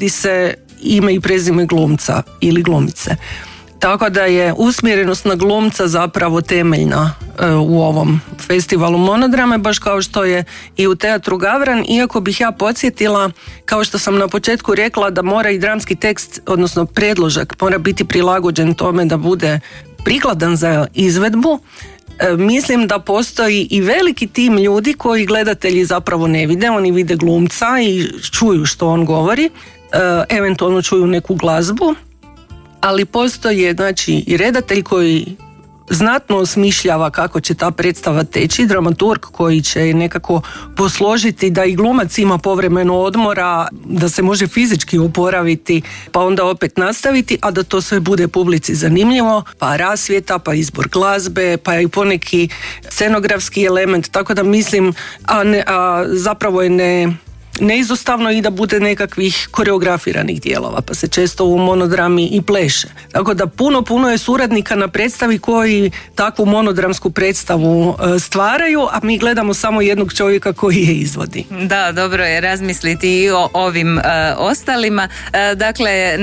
navodi se ime i prezime glumca ili glumice. Tako da je usmjerenost na glumca zapravo temeljna u ovom festivalu monodrame, baš kao što je i u Teatru Gavran, iako bih ja podsjetila, kao što sam na početku rekla, da mora i dramski tekst, odnosno predložak, mora biti prilagođen tome da bude prikladan za izvedbu. Mislim da postoji i veliki tim ljudi koji gledatelji zapravo ne vide, oni vide glumca i čuju što on govori, eventualno čuju neku glazbu, ali postoji znači i redatelj koji znatno osmišljava kako će ta predstava teći, dramaturg koji će nekako posložiti da i glumac ima povremeno odmora, da se može fizički oporaviti, pa onda opet nastaviti, a da to sve bude publici zanimljivo, pa rasvjeta, pa izbor glazbe, pa i poneki scenografski element, tako da mislim, a zapravo je neizostavno i da bude nekakvih koreografiranih dijelova, pa se često u monodrami i pleše. Tako da puno je suradnika na predstavi koji takvu monodramsku predstavu stvaraju, a mi gledamo samo jednog čovjeka koji je izvodi. Da, dobro je razmisliti i o ovim ostalima. Dakle,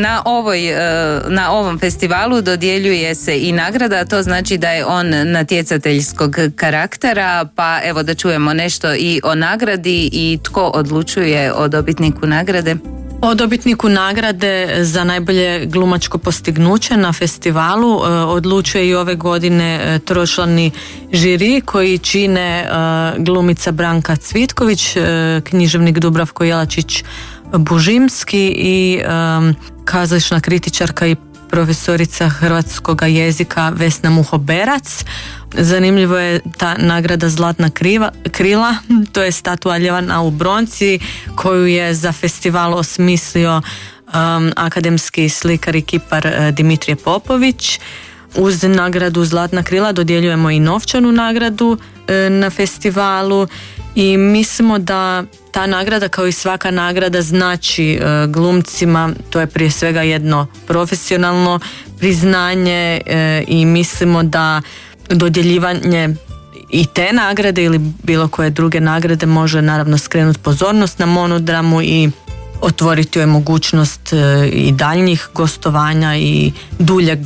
na ovom festivalu dodjeljuje se i nagrada, to znači da je on natjecateljskog karaktera, pa evo da čujemo nešto i o nagradi i tko odlučuje o dobitniku nagrade. O dobitniku nagrade za najbolje glumačko postignuće na festivalu odlučuje i ove godine tročlani žiri koji čine glumica Branka Cvitković, književnik Dubravko Jelačić Bužimski i kazališna kritičarka i profesorica hrvatskog jezika Vesna Muhoberac. Zanimljivo je ta nagrada Zlatna krila, to je statua Ljevana u bronci koju je za festival osmislio akademski slikar i kipar Dimitrije Popović. Uz nagradu Zlatna krila dodjeljujemo i novčanu nagradu na festivalu i mislimo da ta nagrada kao i svaka nagrada znači glumcima, to je prije svega jedno profesionalno priznanje i mislimo da dodjeljivanje i te nagrade ili bilo koje druge nagrade može naravno skrenuti pozornost na monodramu i otvoriti joj mogućnost i daljnjih gostovanja i duljeg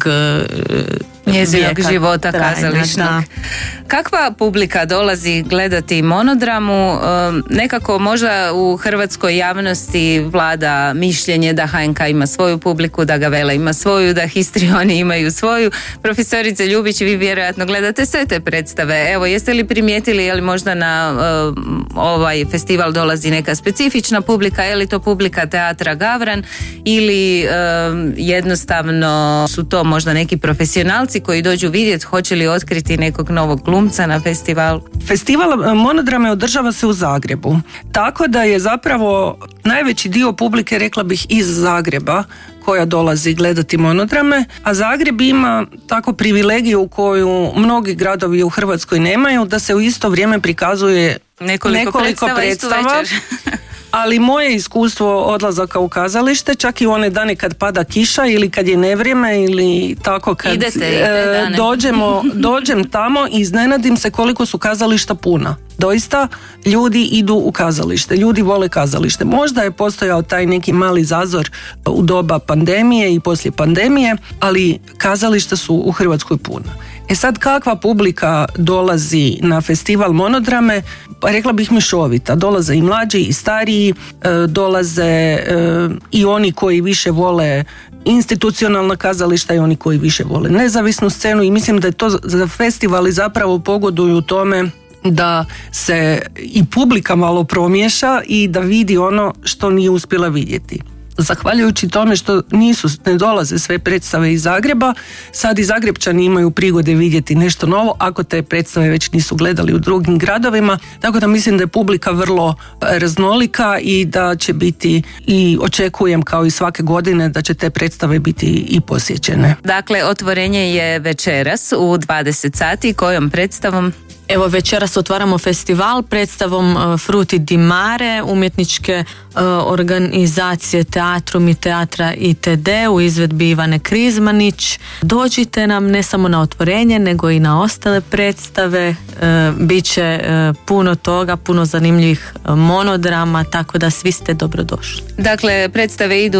njezinog života kazališnog. Kakva publika dolazi gledati monodramu? Nekako možda u hrvatskoj javnosti vlada mišljenje da HNK ima svoju publiku, da Gavela ima svoju, da histrioni imaju svoju. Profesorice Ljubić, vi vjerojatno gledate sve te predstave. Evo, jeste li primijetili je li možda na ovaj festival dolazi neka specifična publika, je li to publika Teatra Gavran ili jednostavno su to možda neki profesionalci koji dođu vidjeti hoće li otkriti nekog novog glumca na festivalu? Festival monodrame održava se u Zagrebu, tako da je zapravo najveći dio publike, rekla bih, iz Zagreba koja dolazi gledati monodrame, a Zagreb ima tako privilegiju koju mnogi gradovi u Hrvatskoj nemaju, da se u isto vrijeme prikazuje nekoliko predstava. Ali moje iskustvo odlazaka u kazalište, čak i one dane kad pada kiša ili kad je nevrijeme ili tako kad dođem tamo i iznenadim se koliko su kazališta puna. Doista ljudi idu u kazalište, ljudi vole kazalište. Možda je postojao taj neki mali zazor u doba pandemije i poslije pandemije, ali kazališta su u Hrvatskoj puna. E sad, kakva publika dolazi na festival monodrame? Pa rekla bih mješovita. Dolaze i mlađi i stariji, dolaze i oni koji više vole institucionalna kazališta i oni koji više vole nezavisnu scenu i mislim da je to za festivali zapravo pogoduju tome da se i publika malo promiješa i da vidi ono što nije uspjela vidjeti. Zahvaljujući tome što ne dolaze sve predstave iz Zagreba, sad i Zagrepčani imaju prigode vidjeti nešto novo ako te predstave već nisu gledali u drugim gradovima, tako da mislim da je publika vrlo raznolika i da će biti, i očekujem kao i svake godine, da će te predstave biti i posjećene. Dakle, otvorenje je večeras u 20 sati. Kojom predstavom? Evo, večeras otvaramo festival predstavom Fruti di Mare, umjetničke organizacije Teatrum i Teatra ITD u izvedbi Ivane Krizmanić. Dođite nam ne samo na otvorenje, nego i na ostale predstave. Biće puno toga, puno zanimljivih monodrama, tako da svi ste dobrodošli. Dakle, predstave idu